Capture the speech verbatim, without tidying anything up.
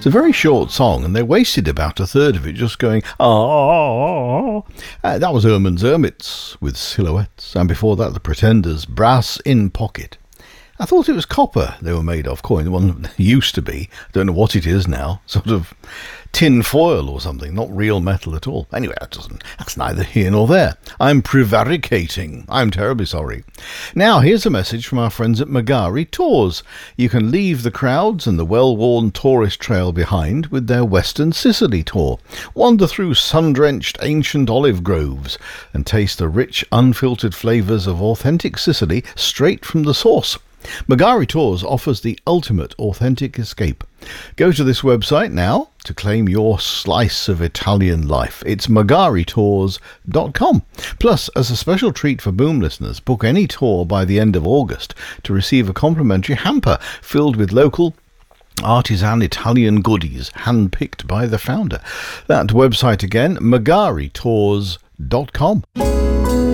It's a very short song, and they wasted about a third of it just going, ah. Uh, that was Herman's Hermits with Silhouettes, and before that, The Pretenders, Brass in Pocket. I thought it was copper they were made of, coin, the one that used to be. Don't know what it is now, sort of tin foil or something, not real metal at all. Anyway, that doesn't, that's neither here nor there. I'm prevaricating. I'm terribly sorry. Now, here's a message from our friends at Magari Tours. You can leave the crowds and the well-worn tourist trail behind with their Western Sicily tour. Wander through sun-drenched ancient olive groves and taste the rich, unfiltered flavours of authentic Sicily straight from the source. Magari Tours offers the ultimate authentic escape. Go to this website now to claim your slice of Italian life. It's magari tours dot com. Plus, as a special treat for Boom listeners, book any tour by the end of August to receive a complimentary hamper filled with local artisan Italian goodies hand-picked by the founder. That website again, magari tours dot com.